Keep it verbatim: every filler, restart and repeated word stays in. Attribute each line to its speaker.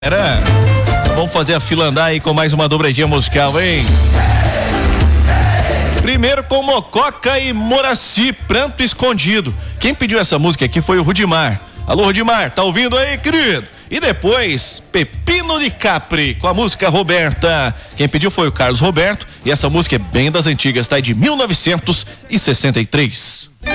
Speaker 1: Era. Vamos fazer a fila andar aí com mais uma dobradinha musical, hein? Primeiro com Mococa e Moraci, Pranto Escondido. Quem pediu essa música aqui foi o Rudimar. Alô, Rudimar, tá ouvindo aí, querido? E depois, Pepino de Capri, com a música Roberta. Quem pediu foi o Carlos Roberto, e essa música é bem das antigas, tá? É de mil novecentos e sessenta e três.